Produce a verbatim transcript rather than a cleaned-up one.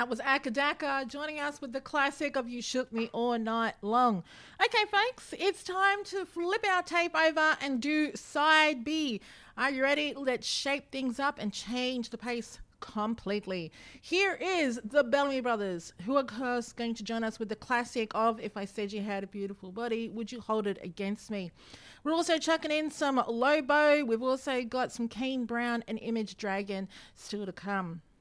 That was Akadaka joining us with the classic of You Shook Me All Night Long. Okay, folks, it's time to flip our tape over and do side B. Are you ready? Let's shape things up and change the pace completely. Here is the Bellamy Brothers, who are of course going to join us with the classic of If I Said You Had a Beautiful Body, Would You Hold It Against Me? We're also chucking in some Lobo. We've also got some Kane Brown and Image Dragon still to come.